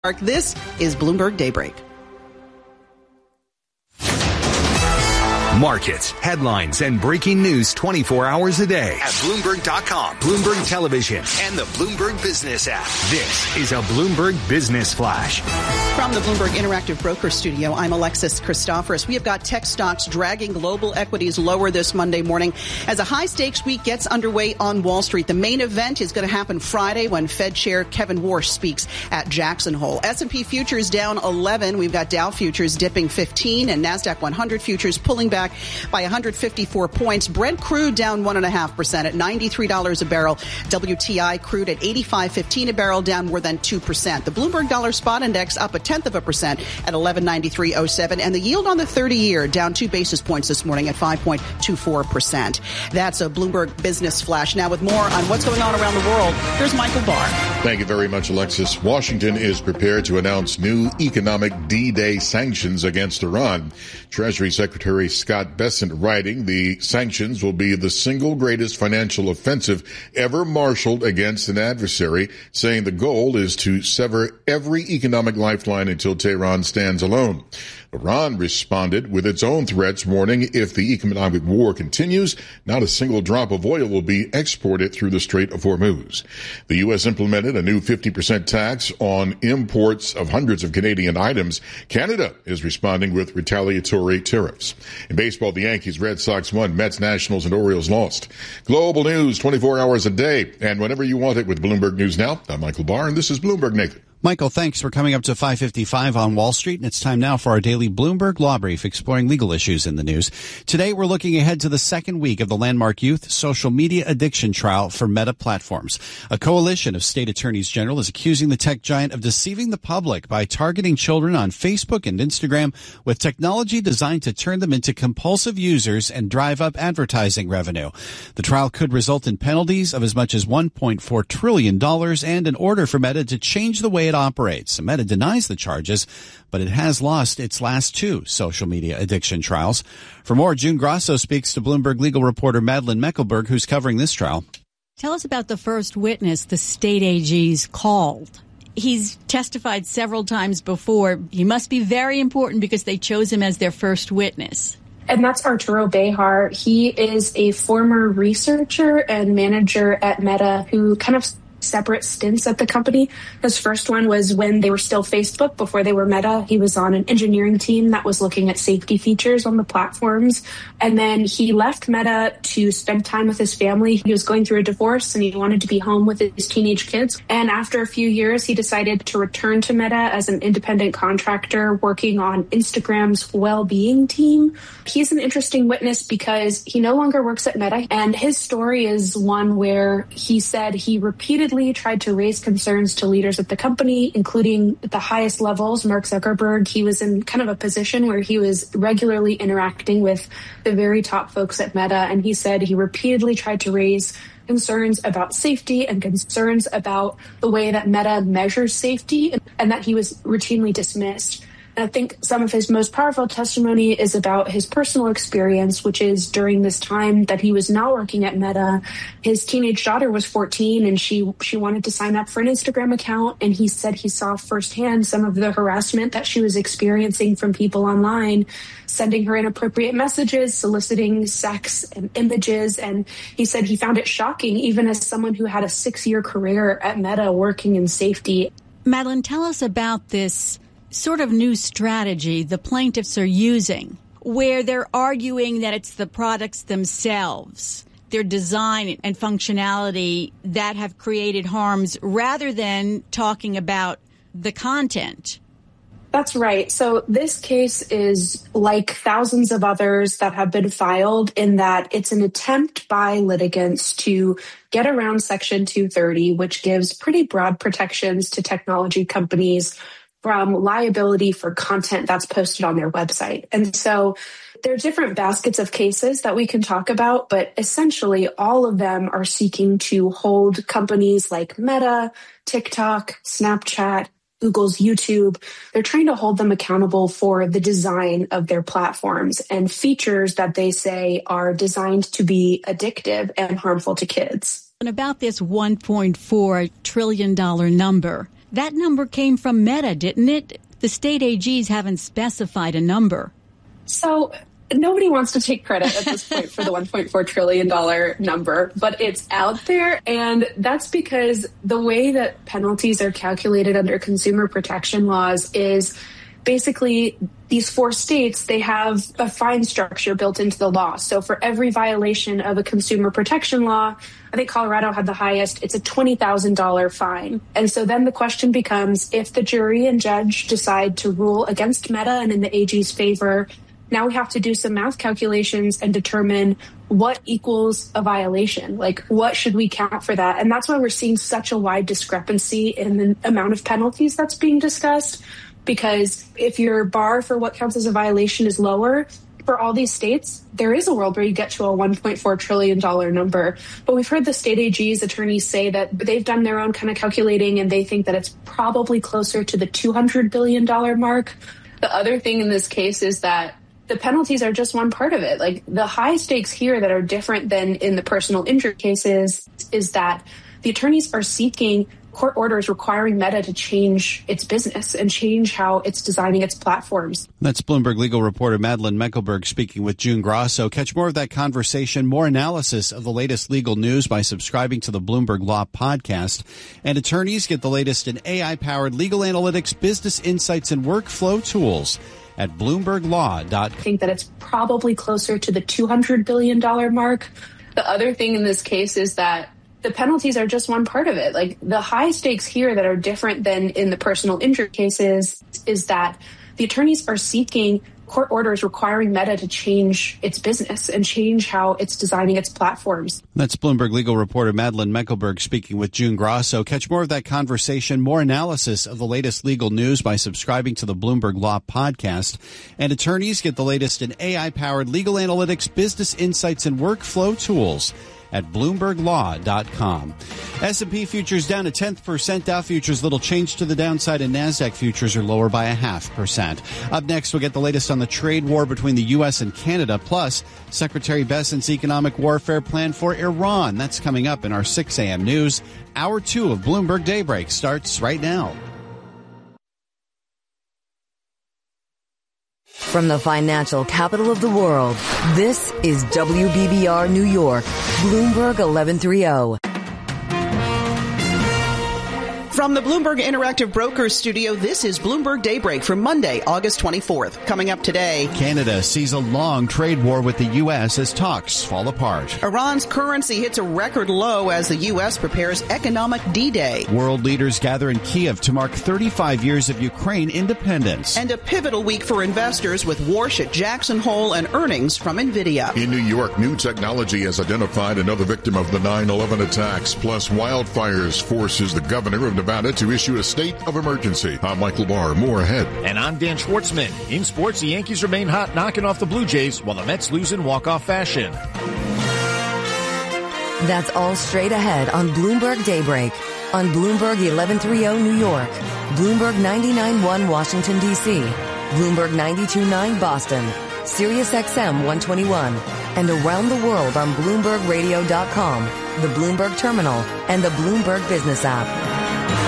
This is Bloomberg Daybreak. Markets, headlines, and breaking news 24 hours a day at Bloomberg.com, Bloomberg Television, and the Bloomberg Business app. This is a Bloomberg Business Flash. From the Bloomberg Interactive Broker Studio, I'm Alexis Christoforous. We have got tech stocks dragging global equities lower this Monday morning as a high-stakes week gets underway on Wall Street. The main event is going to happen Friday when Fed Chair Kevin Warsh speaks at Jackson Hole. S&P futures down 11. We've got Dow futures dipping 15 and NASDAQ 100 futures pulling back by 154 points. Brent crude down 1.5% at $93 a barrel. WTI crude at $85.15 a barrel, down more than 2%. The Bloomberg Dollar Spot Index up 0.1% at 1193.07, and the yield on the 30-year down 2 basis points this morning at 5.24%. That's a Bloomberg Business Flash. Now with more on what's going on around the world, here's Michael Barr. Thank you very much, Alexis. Washington is prepared to announce new economic D-Day sanctions against Iran. Treasury Secretary Scott Bessent writing, the sanctions will be the single greatest financial offensive ever marshaled against an adversary, saying the goal is to sever every economic lifeline until Tehran stands alone. Iran responded with its own threats, warning if the economic war continues, not a single drop of oil will be exported through the Strait of Hormuz. The U.S. implemented a new 50% tax on imports of hundreds of Canadian items. Canada is responding with retaliatory tariffs. In baseball, the Yankees, Red Sox won, Mets, Nationals, and Orioles lost. Global news 24 hours a day, and whenever you want it with Bloomberg News Now. I'm Michael Barr, and this is Bloomberg Nathan. Michael, thanks. We're coming up to 5:55 on Wall Street, and it's time now for our daily Bloomberg Law Brief, exploring legal issues in the news. Today, we're looking ahead to the second week of the landmark youth social media addiction trial for Meta Platforms. A coalition of state attorneys general is accusing the tech giant of deceiving the public by targeting children on Facebook and Instagram with technology designed to turn them into compulsive users and drive up advertising revenue. The trial could result in penalties of as much as $1.4 trillion and an order for Meta to change the way it operates. Meta denies the charges, but it has lost its last 2 social media addiction trials. For more, June Grasso speaks to Bloomberg legal reporter Madeleine Meckelberg, who's covering this trial. Tell us about the first witness the state AG's called. He's testified several times before. He must be very important because they chose him as their first witness. And that's Arturo Bejar. He is a former researcher and manager at Meta who kind of separate stints at the company. His first one was when they were still Facebook, before they were Meta. He was on an engineering team that was looking at safety features on the platforms. And then he left Meta to spend time with his family. He was going through a divorce and he wanted to be home with his teenage kids. And after a few years, he decided to return to Meta as an independent contractor working on Instagram's well-being team. He's an interesting witness because he no longer works at Meta. And his story is one where he said he repeatedly tried to raise concerns to leaders at the company, including at the highest levels. Mark Zuckerberg, he was in kind of a position where he was regularly interacting with the very top folks at Meta. And he said he repeatedly tried to raise concerns about safety and concerns about the way that Meta measures safety, and that he was routinely dismissed. I think some of his most powerful testimony is about his personal experience, which is during this time that he was not working at Meta, his teenage daughter was 14 and she wanted to sign up for an Instagram account. And he said he saw firsthand some of the harassment that she was experiencing from people online, sending her inappropriate messages, soliciting sex and images. And he said he found it shocking, even as someone who had a 6-year career at Meta working in safety. Madeleine, tell us about this sort of new strategy the plaintiffs are using, where they're arguing that it's the products themselves, their design and functionality that have created harms, rather than talking about the content. That's right. So this case is like thousands of others that have been filed in that it's an attempt by litigants to get around Section 230, which gives pretty broad protections to technology companies from liability for content that's posted on their website. And so there are different baskets of cases that we can talk about, but essentially all of them are seeking to hold companies like Meta, TikTok, Snapchat, Google's YouTube. They're trying to hold them accountable for the design of their platforms and features that they say are designed to be addictive and harmful to kids. And about this $1.4 trillion number, that number came from Meta, didn't it? The state AGs haven't specified a number. So nobody wants to take credit at this point for the $1.4 trillion number, but it's out there. And that's because the way that penalties are calculated under consumer protection laws is basically these 4 states, they have a fine structure built into the law. So for every violation of a consumer protection law, I think Colorado had the highest, it's a $20,000 fine. And so then the question becomes, if the jury and judge decide to rule against Meta and in the AG's favor, now we have to do some math calculations and determine what equals a violation. Like, what should we count for that? And that's why we're seeing such a wide discrepancy in the amount of penalties that's being discussed. Because if your bar for what counts as a violation is lower, for all these states, there is a world where you get to a $1.4 trillion number. But we've heard the state AG's attorneys say that they've done their own kind of calculating, and they think that it's probably closer to the $200 billion mark. The other thing in this case is that the penalties are just one part of it. Like, the high stakes here that are different than in the personal injury cases is that the attorneys are seeking court orders requiring Meta to change its business and change how it's designing its platforms. That's Bloomberg legal reporter Madeleine Meckelberg speaking with June Grasso. Catch more of that conversation, more analysis of the latest legal news by subscribing to the Bloomberg Law podcast. And attorneys get the latest in AI-powered legal analytics, business insights, and workflow tools at BloombergLaw.com. I think that it's probably closer to the $200 billion mark. The other thing in this case is that the penalties are just one part of it. Like, the high stakes here that are different than in the personal injury cases is that the attorneys are seeking court orders requiring Meta to change its business and change how it's designing its platforms. That's Bloomberg legal reporter Madeleine Meckelberg speaking with June Grasso. Catch more of that conversation, more analysis of the latest legal news by subscribing to the Bloomberg Law podcast. And attorneys get the latest in AI-powered legal analytics, business insights, and workflow tools at BloombergLaw.com. S&P futures down 0.1%. Dow futures little change to the downside, and NASDAQ futures are lower by 0.5%. Up next, we'll get the latest on the trade war between the U.S. and Canada, plus Secretary Bessent's economic warfare plan for Iran. That's coming up in our 6 a.m. news. Hour 2 of Bloomberg Daybreak starts right now. From the financial capital of the world, this is WBBR New York, Bloomberg 1130. From the Bloomberg Interactive Brokers studio, this is Bloomberg Daybreak for Monday, August 24th. Coming up today, Canada sees a long trade war with the U.S. as talks fall apart. Iran's currency hits a record low as the U.S. prepares economic D-Day. World leaders gather in Kiev to mark 35 years of Ukraine independence. And a pivotal week for investors with Warsh at Jackson Hole and earnings from NVIDIA. In New York, new technology has identified another victim of the 9/11 attacks. Plus, wildfires forces the governor of Nevada to issue a state of emergency. I'm Michael Barr. More ahead. And I'm Dan Schwartzman. In sports, the Yankees remain hot, knocking off the Blue Jays, while the Mets lose in walk-off fashion. That's all straight ahead on Bloomberg Daybreak. On Bloomberg 1130 New York, Bloomberg 99.1 Washington, D.C., Bloomberg 92.9 Boston, Sirius XM 121, and around the world on BloombergRadio.com, the Bloomberg Terminal, and the Bloomberg Business app.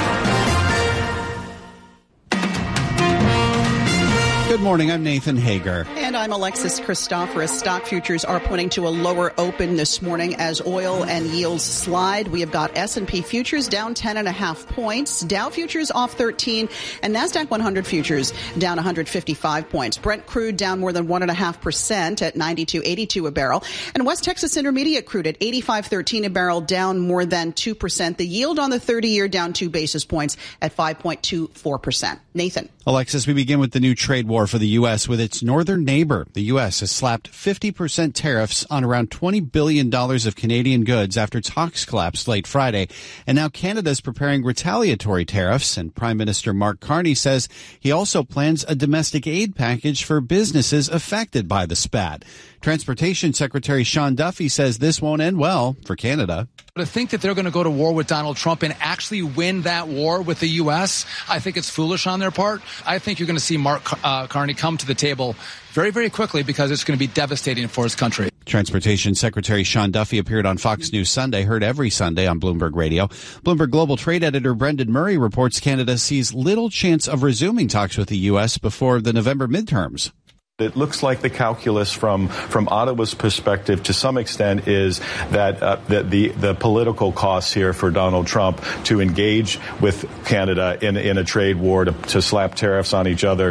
Good morning, I'm Nathan Hager. And I'm Alexis Christoforous. Stock futures are pointing to a lower open this morning as oil and yields slide. We have got S&P futures down 10.5 points, Dow futures off 13, and NASDAQ 100 futures down 155 points. Brent crude down more than 1.5% at $92.82 a barrel. And West Texas Intermediate crude at $85.13 a barrel, down more than 2%. The yield on the 30-year down 2 basis points at 5.24%. Nathan. Alexis, we begin with the new trade war for the U.S. with its northern neighbor. The U.S. has slapped 50% tariffs on around $20 billion of Canadian goods after talks collapsed late Friday. And now Canada is preparing retaliatory tariffs, and Prime Minister Mark Carney says he also plans a domestic aid package for businesses affected by the spat. Transportation Secretary Sean Duffy says this won't end well for Canada. To think that they're going to go to war with Donald Trump and actually win that war with the U.S., I think it's foolish on their part. I think you're going to see Mark Carney come to the table very, very quickly because it's going to be devastating for his country. Transportation Secretary Sean Duffy appeared on Fox News Sunday, heard every Sunday on Bloomberg Radio. Bloomberg Global Trade Editor Brendan Murray reports Canada sees little chance of resuming talks with the U.S. before the November midterms. It looks like the calculus from Ottawa's perspective to some extent is that the political costs here for Donald Trump to engage with Canada in a trade war to slap tariffs on each other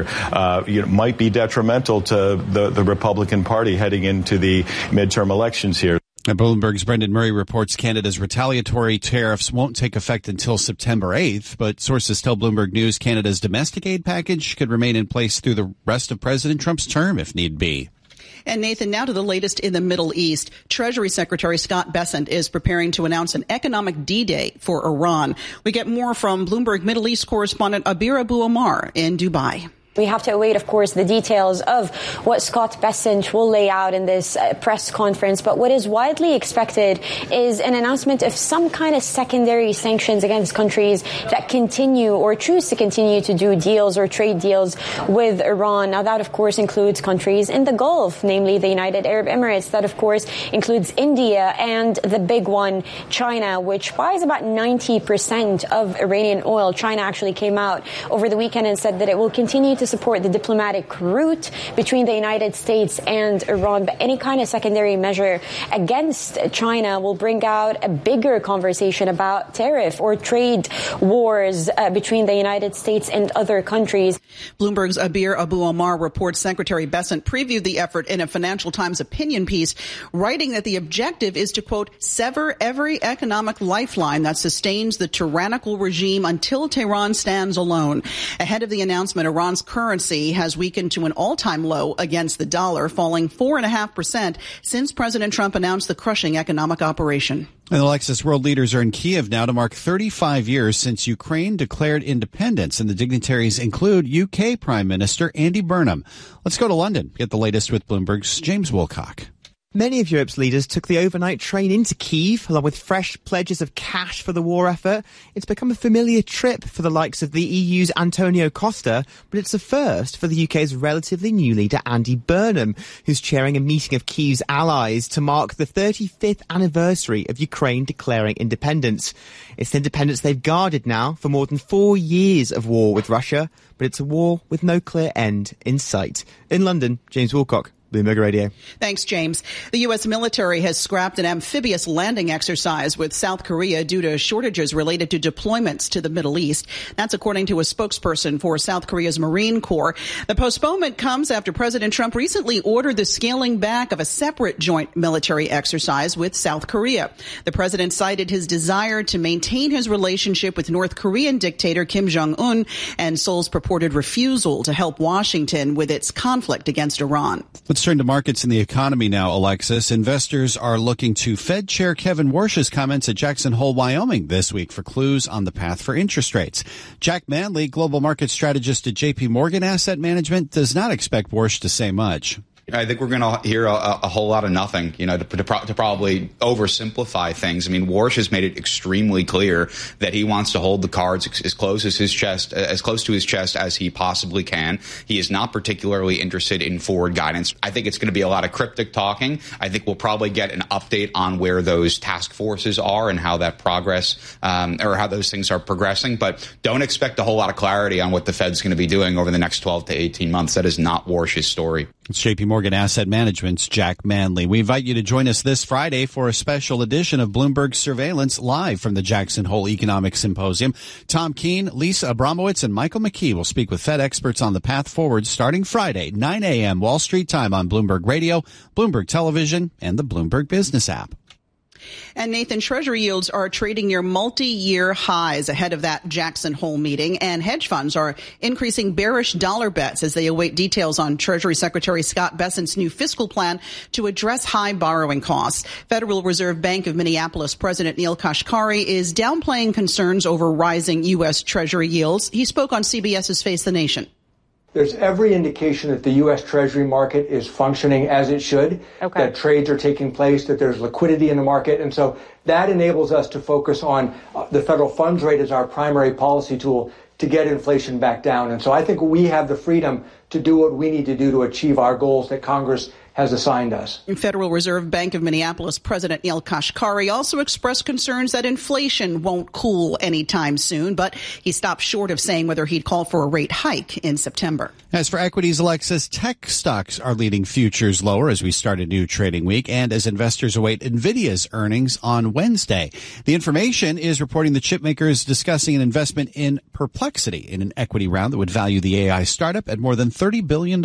might be detrimental to the Republican Party heading into the midterm elections here. And Bloomberg's Brendan Murray reports Canada's retaliatory tariffs won't take effect until September 8th, but sources tell Bloomberg News Canada's domestic aid package could remain in place through the rest of President Trump's term if need be. And Nathan, now to the latest in the Middle East. Treasury Secretary Scott Bessent is preparing to announce an economic D-Day for Iran. We get more from Bloomberg Middle East correspondent Abir Abu Omar in Dubai. We have to await, of course, the details of what Scott Bessent will lay out in this press conference. But what is widely expected is an announcement of some kind of secondary sanctions against countries that continue or choose to continue to do deals or trade deals with Iran. Now, that, of course, includes countries in the Gulf, namely the United Arab Emirates. That, of course, includes India and the big one, China, which buys about 90% of Iranian oil. China actually came out over the weekend and said that it will continue to support the diplomatic route between the United States and Iran. But any kind of secondary measure against China will bring out a bigger conversation about tariff or trade wars between the United States and other countries. Bloomberg's Abir Abu Omar reports Secretary Bessent previewed the effort in a Financial Times opinion piece, writing that the objective is to, quote, sever every economic lifeline that sustains the tyrannical regime until Tehran stands alone. Ahead of the announcement, Iran's currency has weakened to an all-time low against the dollar, falling 4.5% since President Trump announced the crushing economic operation. And Alexis, world leaders are in Kiev now to mark 35 years since Ukraine declared independence, and the dignitaries include UK Prime Minister Andy Burnham. Let's go to London, get the latest with Bloomberg's James Wilcock. Many of Europe's leaders took the overnight train into Kyiv, along with fresh pledges of cash for the war effort. It's become a familiar trip for the likes of the EU's Antonio Costa, but it's a first for the UK's relatively new leader Andy Burnham, who's chairing a meeting of Kyiv's allies to mark the 35th anniversary of Ukraine declaring independence. It's the independence they've guarded now for more than 4 years of war with Russia, but it's a war with no clear end in sight. In London, James Wilcock, Bloomberg Radio. Thanks, James. The U.S. military has scrapped an amphibious landing exercise with South Korea due to shortages related to deployments to the Middle East. That's according to a spokesperson for South Korea's Marine Corps. The postponement comes after President Trump recently ordered the scaling back of a separate joint military exercise with South Korea. The president cited his desire to maintain his relationship with North Korean dictator Kim Jong-un and Seoul's purported refusal to help Washington with its conflict against Iran. Let's turn to markets and the economy now, Alexis. Investors are looking to Fed Chair Kevin Warsh's comments at Jackson Hole, Wyoming this week for clues on the path for interest rates. Jack Manley, global market strategist at JP Morgan Asset Management, does not expect Warsh to say much. I think we're going to hear a whole lot of nothing, to probably oversimplify things. I mean, Warsh has made it extremely clear that he wants to hold the cards as close to his chest as he possibly can. He is not particularly interested in forward guidance. I think it's going to be a lot of cryptic talking. I think we'll probably get an update on where those task forces are and how that progress, or how those things are progressing. But don't expect a whole lot of clarity on what the Fed's going to be doing over the next 12 to 18 months. That is not Warsh's story. It's JP Morgan Asset Management's Jack Manley. We invite you to join us this Friday for a special edition of Bloomberg Surveillance live from the Jackson Hole Economic Symposium. Tom Keene, Lisa Abramowitz, and Michael McKee will speak with Fed experts on the path forward starting Friday, 9 a.m. Wall Street time on Bloomberg Radio, Bloomberg Television, and the Bloomberg Business app. And Nathan, Treasury yields are trading near multi-year highs ahead of that Jackson Hole meeting, and hedge funds are increasing bearish dollar bets as they await details on Treasury Secretary Scott Bessent's new fiscal plan to address high borrowing costs. Federal Reserve Bank of Minneapolis President Neil Kashkari is downplaying concerns over rising U.S. Treasury yields. He spoke on CBS's Face the Nation. There's every indication that the U.S. Treasury market is functioning as it should, that trades are taking place, that there's liquidity in the market. And so that enables us to focus on the federal funds rate as our primary policy tool to get inflation back down. And so I think we have the freedom to do what we need to do to achieve our goals that Congress has assigned us. Federal Reserve Bank of Minneapolis President Neel Kashkari also expressed concerns that inflation won't cool anytime soon, but he stopped short of saying whether he'd call for a rate hike in September. As for equities, Alexis, tech stocks are leading futures lower as we start a new trading week and as investors await NVIDIA's earnings on Wednesday. The Information is reporting the chipmaker is discussing an investment in Perplexity in an equity round that would value the AI startup at more than $30 billion.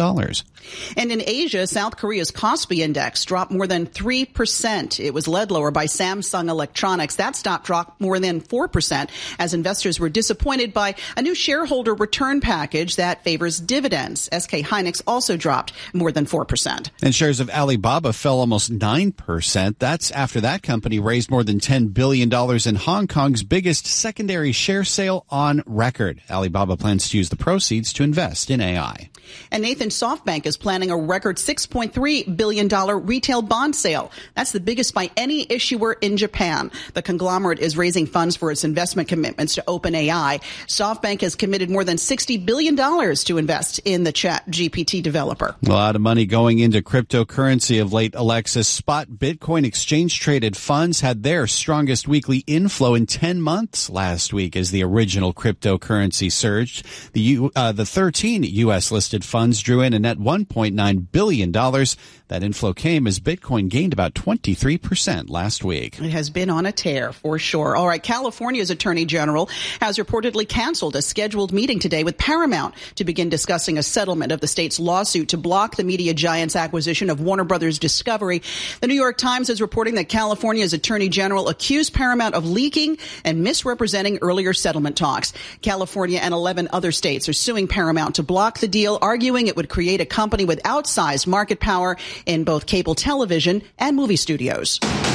And in Asia, South Korea's Kospi index dropped more than 3%. It was led lower by Samsung Electronics. That stock dropped more than 4% as investors were disappointed by a new shareholder return package that favors dividends. SK Hynix also dropped more than 4%. And shares of Alibaba fell almost 9%. That's after that company raised more than $10 billion in Hong Kong's biggest secondary share sale on record. Alibaba plans to use the proceeds to invest in AI. And Nathan, SoftBank is planning a record $6.3 billion retail bond sale. That's the biggest by any issuer in Japan. The conglomerate is raising funds for its investment commitments to OpenAI. SoftBank has committed more than $60 billion to invest in the ChatGPT developer. A lot of money going into cryptocurrency of late, Alexis. Spot Bitcoin exchange-traded funds had their strongest weekly inflow in 10 months last week as the original cryptocurrency surged. The 13 U.S.-listed funds drew in a net $1.9 billion. That inflow came as Bitcoin gained about 23% last week. It has been on a tear for sure. All right, California's Attorney General has reportedly canceled a scheduled meeting today with Paramount to begin discussing a settlement of the state's lawsuit to block the media giant's acquisition of Warner Brothers Discovery. The New York Times is reporting that California's Attorney General accused Paramount of leaking and misrepresenting earlier settlement talks. California and 11 other states are suing Paramount to block the deal, arguing it would create a company with outsized market power in both cable television and movie studios.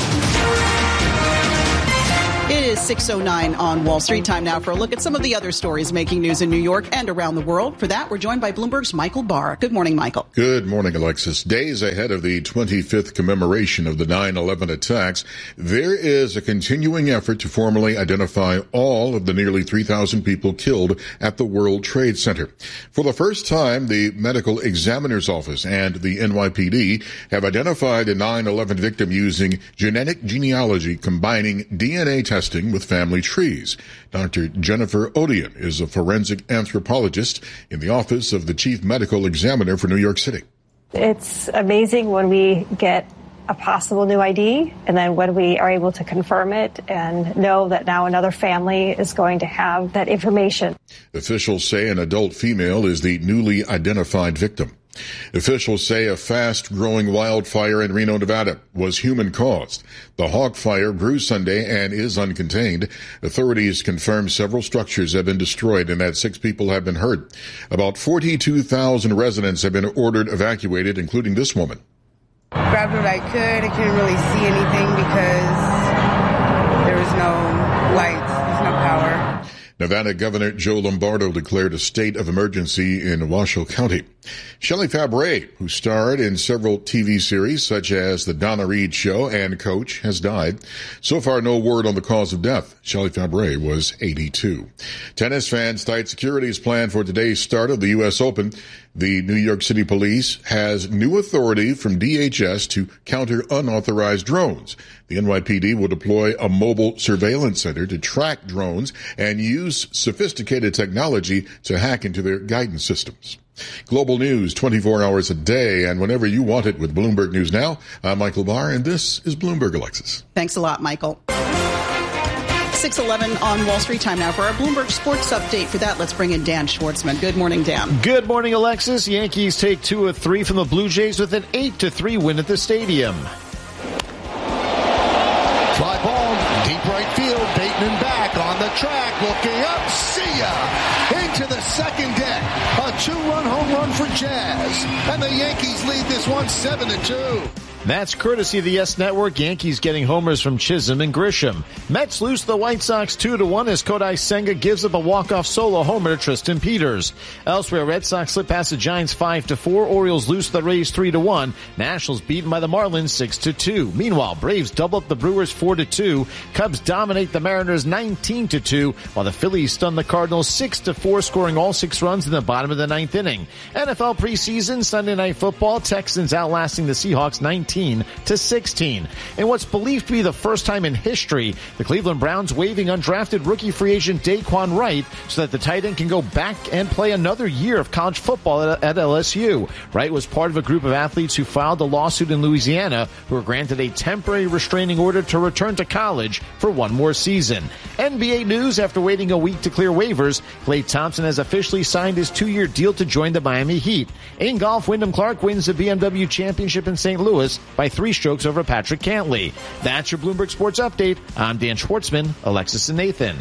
It is 6:09 on Wall Street. Time now for a look at some of the other stories making news in New York and around the world. For that, we're joined by Bloomberg's Michael Barr. Good morning, Michael. Good morning, Alexis. Days ahead of the 25th commemoration of the 9/11 attacks, there is a continuing effort to formally identify all of the nearly 3,000 people killed at the World Trade Center. For the first time, the Medical Examiner's Office and the NYPD have identified a 9/11 victim using genetic genealogy combining DNA testing with family trees. Dr. Jennifer Odian is a forensic anthropologist in the office of the Chief Medical Examiner for New York City. It's amazing when we get a possible new ID and then when we are able to confirm it and know that now another family is going to have that information. Officials say an adult female is the newly identified victim. Officials say a fast-growing wildfire in Reno, Nevada was human-caused. The Hawk Fire grew Sunday and is uncontained. Authorities confirm several structures have been destroyed and that 6 people have been hurt. About 42,000 residents have been ordered evacuated, including this woman. Grabbed what I could. I couldn't really see anything because there was no lights. There's no power. Nevada Governor Joe Lombardo declared a state of emergency in Washoe County. Shelley Fabares, who starred in several TV series such as The Donna Reed Show and Coach, has died. So far, no word on the cause of death. Shelley Fabares was 82. Tennis fans, tight security is planned for today's start of the U.S. Open. The New York City Police has new authority from DHS to counter unauthorized drones. The NYPD will deploy a mobile surveillance center to track drones and use sophisticated technology to hack into their guidance systems. Global news 24 hours a day and whenever you want it with Bloomberg News Now. I'm Michael Barr, and this is Bloomberg, Alexis. Thanks a lot, Michael. 6:11 on Wall Street. Time now for our Bloomberg Sports Update. For that, let's bring in Dan Schwartzman. Good morning, Dan. Good morning, Alexis. Yankees take 2 of 3 from the Blue Jays with an 8-3 win at the stadium. Fly ball, deep right field. Bateman back on the track, looking up. See ya! Into the second deck. A 2-run home run for Jazz. And the Yankees lead this one 7-2. That's courtesy of the Yes Network. Yankees getting homers from Chisholm and Grisham. Mets lose the White Sox 2-1 as Kodai Senga gives up a walk-off solo homer to Tristan Peters. Elsewhere, Red Sox slip past the Giants 5-4. Orioles lose the Rays 3-1. Nationals beaten by the Marlins 6-2. Meanwhile, Braves double up the Brewers 4-2. Cubs dominate the Mariners 19-2, while the Phillies stun the Cardinals 6-4, scoring all 6 runs in the bottom of the 9th inning. NFL preseason, Sunday Night Football, Texans outlasting the Seahawks 19-16. In what's believed to be the first time in history, the Cleveland Browns waiving undrafted rookie free agent Daquan Wright so that the tight end can go back and play another year of college football at LSU. Wright was part of a group of athletes who filed a lawsuit in Louisiana who were granted a temporary restraining order to return to college for one more season. NBA news: after waiting a week to clear waivers, Klay Thompson has officially signed his 2-year deal to join the Miami Heat. In golf, Wyndham Clark wins the BMW Championship in St. Louis by 3 strokes over Patrick Cantley. That's your Bloomberg Sports Update. I'm Dan Schwartzman, Alexis and Nathan.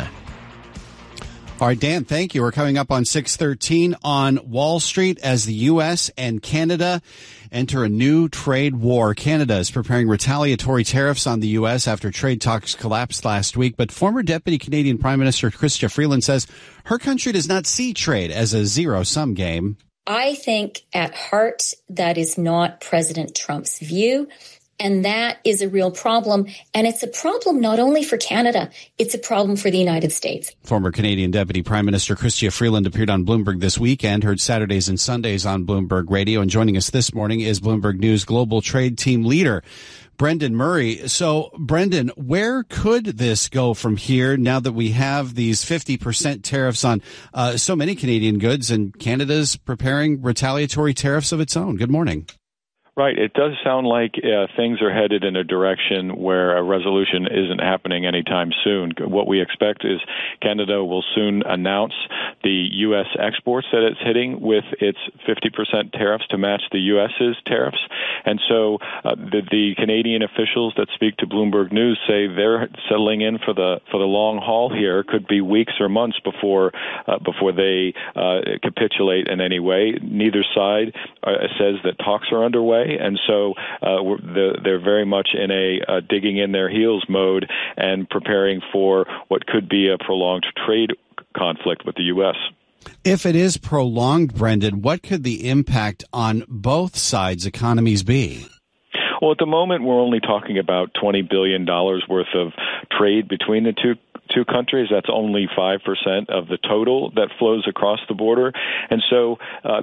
All right, Dan, thank you. We're coming up on 6:13 on Wall Street as the U.S. and Canada enter a new trade war. Canada is preparing retaliatory tariffs on the U.S. after trade talks collapsed last week. But former Deputy Canadian Prime Minister Chrystia Freeland says her country does not see trade as a zero-sum game. I think at heart that is not President Trump's view. And that is a real problem. And it's a problem not only for Canada, it's a problem for the United States. Former Canadian Deputy Prime Minister Chrystia Freeland appeared on Bloomberg this weekend, heard Saturdays and Sundays on Bloomberg Radio. And joining us this morning is Bloomberg News Global Trade Team Leader Brendan Murray. So, Brendan, where could this go from here now that we have these 50% tariffs on so many Canadian goods and Canada's preparing retaliatory tariffs of its own? Good morning. Right. It does sound like things are headed in a direction where a resolution isn't happening anytime soon. What we expect is Canada will soon announce the U.S. exports that it's hitting with its 50% tariffs to match the U.S.'s tariffs. And so the Canadian officials that speak to Bloomberg News say they're settling in for the long haul here. Could be weeks or months before they capitulate in any way. Neither side says that talks are underway. And so they're very much in a digging in their heels mode and preparing for what could be a prolonged trade conflict with the U.S. If it is prolonged, Brendan, what could the impact on both sides' economies be? Well, at the moment, we're only talking about $20 billion worth of trade between the two countries. That's only 5% of the total that flows across the border. And so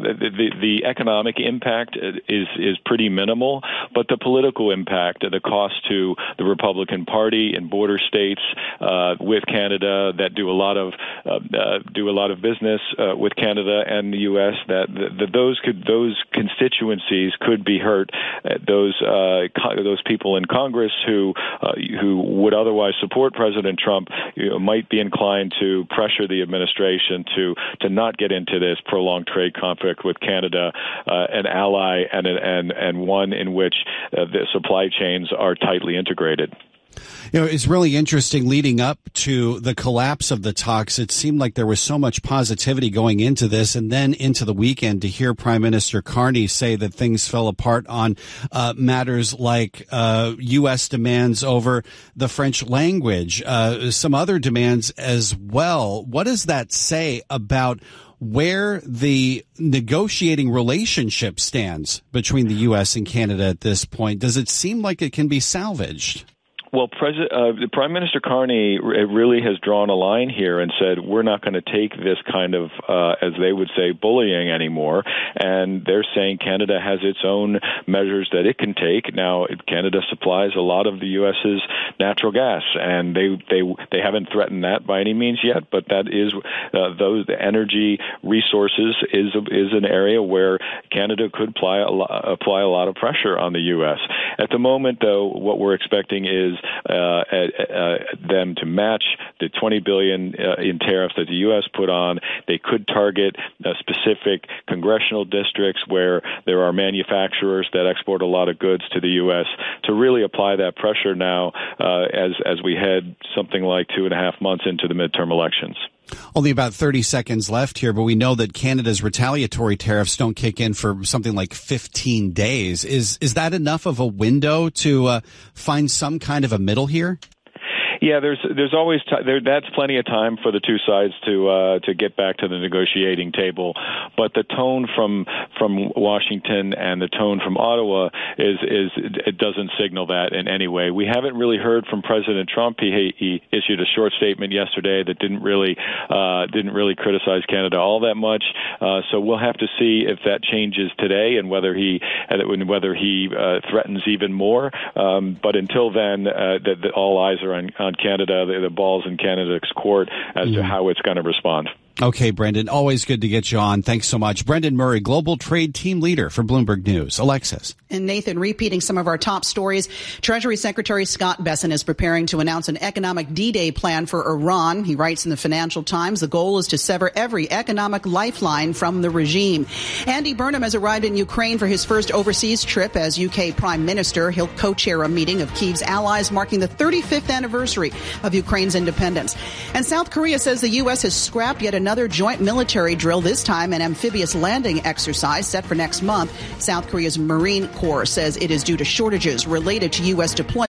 the economic impact is pretty minimal, but the political impact, the cost to the Republican Party in border states with Canada that do a lot of business with Canada and the U.S., those constituencies could be hurt. Those people in Congress who would otherwise support President Trump might be inclined to pressure the administration to not get into this prolonged trade conflict with Canada, an ally and one in which the supply chains are tightly integrated. You know, it's really interesting leading up to the collapse of the talks. It seemed like there was so much positivity going into this, and then into the weekend to hear Prime Minister Carney say that things fell apart on matters like U.S. demands over the French language, some other demands as well. What does that say about where the negotiating relationship stands between the U.S. and Canada at this point? Does it seem like it can be salvaged? Well, Prime Minister Carney really has drawn a line here and said, we're not going to take this kind of, as they would say, bullying anymore. And they're saying Canada has its own measures that it can take. Now, Canada supplies a lot of the U.S.'s natural gas, and they haven't threatened that by any means yet. But that is those energy resources is an area where Canada could apply a lot of pressure on the U.S. At the moment, though, what we're expecting is them to match the $20 billion in tariffs that the U.S. put on. They could target specific congressional districts where there are manufacturers that export a lot of goods to the U.S. to really apply that pressure now as we head something like 2.5 months into the midterm elections. Only about 30 seconds left here, but we know that Canada's retaliatory tariffs don't kick in for something like 15 days. Is that enough of a window to find some kind of a middle here? Yeah, there's always that's plenty of time for the two sides to get back to the negotiating table. But the tone from Washington and the tone from Ottawa is it doesn't signal that in any way. We haven't really heard from President Trump. He issued a short statement yesterday that didn't really criticize Canada all that much. So we'll have to see if that changes today and whether he threatens even more. But until then, all eyes are on Canada, the ball's in Canada's court as to how it's going to respond. Okay, Brendan, always good to get you on. Thanks so much. Brendan Murray, Global Trade Team Leader for Bloomberg News. Alexis. And Nathan, repeating some of our top stories, Treasury Secretary Scott Bessent is preparing to announce an economic D-Day plan for Iran. He writes in the Financial Times, the goal is to sever every economic lifeline from the regime. Andy Burnham has arrived in Ukraine for his first overseas trip as UK Prime Minister. He'll co-chair a meeting of Kyiv's allies marking the 35th anniversary of Ukraine's independence. And South Korea says the U.S. has scrapped yet another joint military drill, this time an amphibious landing exercise set for next month. South Korea's Marine Corps says it is due to shortages related to U.S. deployment